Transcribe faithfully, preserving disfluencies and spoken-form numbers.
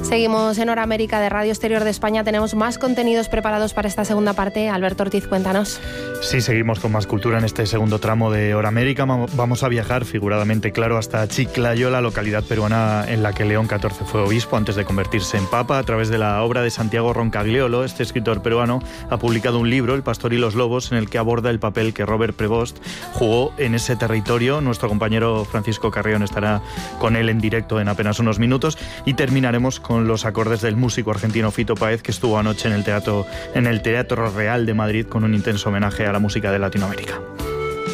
Seguimos en Hora América de Radio Exterior de España. Tenemos más contenidos preparados para esta segunda parte. Alberto Ortiz, cuéntanos. Sí, seguimos con más cultura en este segundo tramo de Hora América. Vamos a viajar, figuradamente claro, hasta Chiclayo, la localidad peruana en la que León catorce fue obispo antes de convertirse en papa. A través de la obra de Santiago Roncagliolo, este escritor peruano ha publicado un libro, El pastor y los lobos, en el que aborda el papel que Robert Prevost jugó en ese territorio. Nuestro compañero Francisco Carrión estará con él en directo en apenas unos minutos y terminaremos con los acordes del músico argentino Fito Páez, que estuvo anoche en el Teatro, en el Teatro Real de Madrid con un intenso homenaje a la música de Latinoamérica.